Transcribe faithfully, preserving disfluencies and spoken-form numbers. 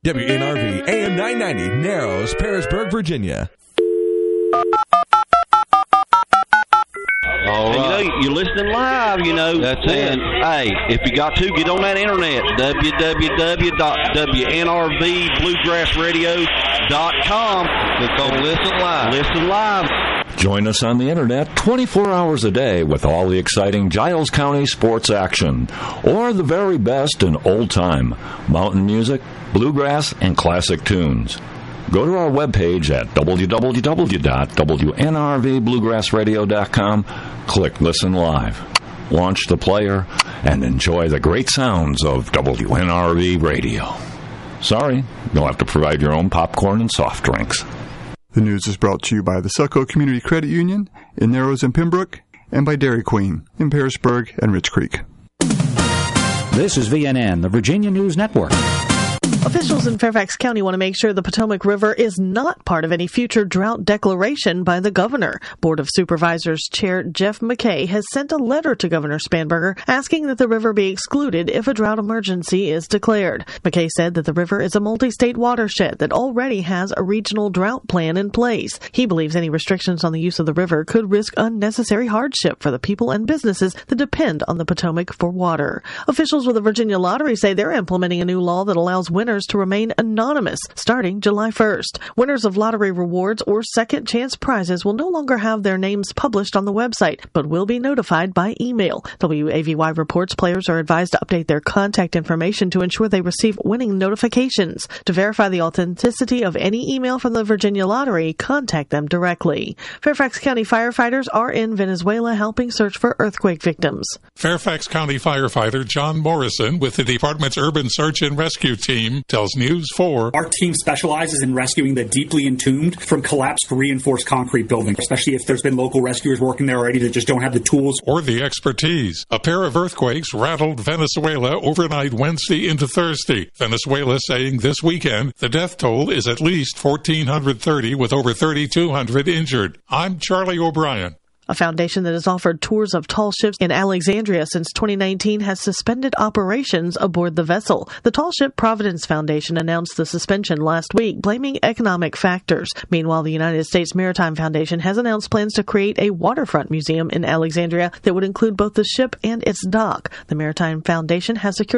W N R V A M nine ninety, Narrows, Pearisburg, Virginia. All right. You know, you're listening live, you know. That's and, it. Hey, if you got to, get on that internet, w w w dot w n r v bluegrass radio dot com. Click on Listen Live. Listen live. Join us on the internet twenty-four hours a day with all the exciting Giles County sports action, or the very best in old-time mountain music, bluegrass, and classic tunes. Go to our webpage at w w w dot w n r v bluegrass radio dot com, click Listen Live, launch the player, and enjoy the great sounds of W N R V Radio. Sorry, you'll have to provide your own popcorn and soft drinks. The news is brought to you by the Succo Community Credit Union in Narrows and Pembroke, and by Dairy Queen in Pearisburg and Rich Creek. This is V N N, the Virginia News Network. Officials in Fairfax County want to make sure the Potomac River is not part of any future drought declaration by the governor. Board of Supervisors Chair Jeff McKay has sent a letter to Governor Spanberger asking that the river be excluded if a drought emergency is declared. McKay said that the river is a multi-state watershed that already has a regional drought plan in place. He believes any restrictions on the use of the river could risk unnecessary hardship for the people and businesses that depend on the Potomac for water. Officials with the Virginia Lottery say they're implementing a new law that allows winners to remain anonymous starting July first. Winners of lottery rewards or second chance prizes will no longer have their names published on the website, but will be notified by email. W A V Y reports players are advised to update their contact information to ensure they receive winning notifications. To verify the authenticity of any email from the Virginia Lottery, contact them directly. Fairfax County firefighters are in Venezuela helping search for earthquake victims. Fairfax County firefighter John Morrison with the department's Urban Search and Rescue Team tells News four. Our team specializes in rescuing the deeply entombed from collapsed reinforced concrete buildings, especially if there's been local rescuers working there already that just don't have the tools or the expertise. A pair of earthquakes rattled Venezuela overnight Wednesday into Thursday. Venezuela saying this weekend the death toll is at least one thousand four hundred thirty with over three thousand two hundred injured. I'm Charlie O'Brien. A foundation that has offered tours of tall ships in Alexandria since twenty nineteen has suspended operations aboard the vessel. The Tall Ship Providence Foundation announced the suspension last week, blaming economic factors. Meanwhile, the United States Maritime Foundation has announced plans to create a waterfront museum in Alexandria that would include both the ship and its dock. The Maritime Foundation has secured